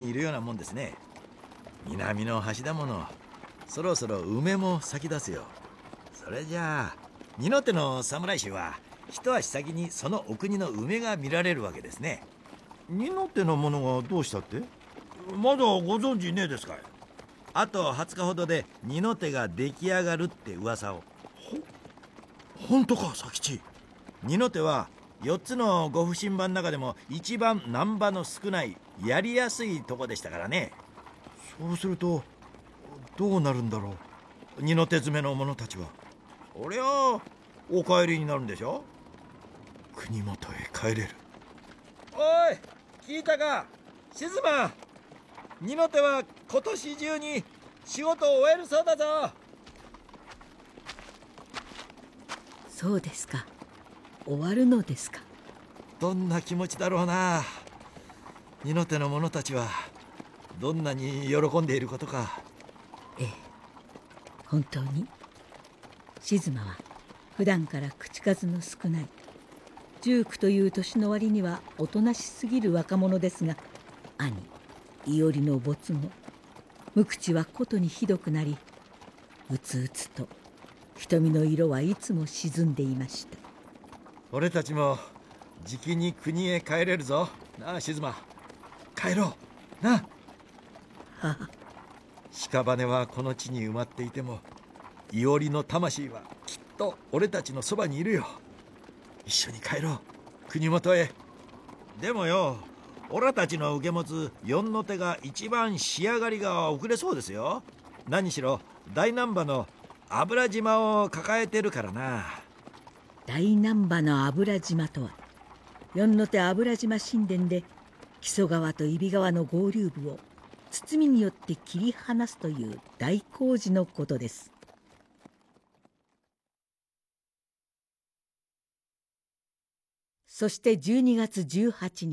にいるようなもんですね。南の端だもの。そろそろ梅も咲き出すよ。それじゃあ二の手の侍衆は一足先にそのお国の梅が見られるわけですね。 二の手のものがどうしたって？ まだご存知ねえですかい？ あと20日ほどで二の手が出来上がるって噂を。 本当か佐吉？ 二の手は4つのご不審番の中でも一番難波の少ないやりやすいとこでしたからね。 そうするとどうなるんだろう、二の手詰めの者たちは。 そりゃあお帰りになるんでしょ。 国元へ帰れる。 おい、聞いたか静馬。二の手は今年中に仕事を終えるそうだぞ。 そうですか、終わるのですか。 どんな気持ちだろうな。二の手の者たちはどんなに喜んでいることか。 ええ、本当に静馬は普段から口数の少ない19という年の割にはおとなしすぎる若者ですが、兄伊織の没後、無口はことにひどくなり、うつうつと瞳の色はいつも沈んでいました。 俺たちもじきに国へ帰れるぞなあ静馬。帰ろうな。 母、 屍はこの地に埋まっていても伊織の魂はきっと俺たちのそばにいるよ。一緒に帰ろう国元へ。でもよ、オラたちの受け持つ四の手が一番仕上がりが遅れそうですよ。何しろ大難波の油島を抱えてるからな。 大難波の油島とは、四の手油島神殿で木曽川と揖斐川の合流部を堤によって切り離すという大工事のことです。そして12月18日、